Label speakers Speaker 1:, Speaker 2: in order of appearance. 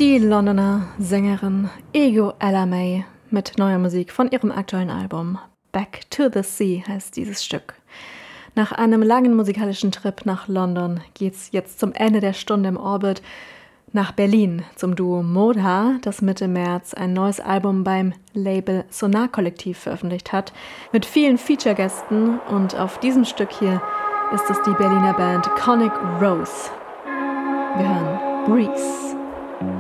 Speaker 1: Die Londoner Sängerin Ego Ella May mit neuer Musik von ihrem aktuellen Album Back to the Sea heißt dieses Stück. Nach einem langen musikalischen Trip nach London geht's jetzt zum Ende der Stunde im Orbit nach Berlin zum Duo Moda, das Mitte März ein neues Album beim Label Sonar Kollektiv veröffentlicht hat, mit vielen Feature-Gästen, und auf diesem Stück hier ist es die Berliner Band Conic Rose. Wir hören Breeze.